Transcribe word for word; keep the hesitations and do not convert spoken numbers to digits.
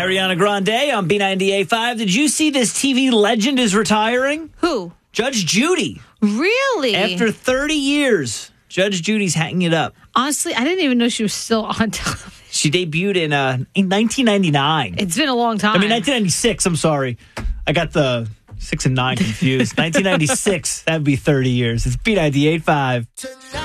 Ariana Grande on B ninety-eight point five. Did you see this T V legend is retiring? Who? Judge Judy. Really? After thirty years, Judge Judy's hanging it up. Honestly, I didn't even know she was still on television. She debuted in, uh, in nineteen ninety-nine. It's been a long time. I mean, nineteen ninety-six, I'm sorry. I got the six and nine confused. nineteen ninety-six, that'd be thirty years. It's B ninety-eight point five.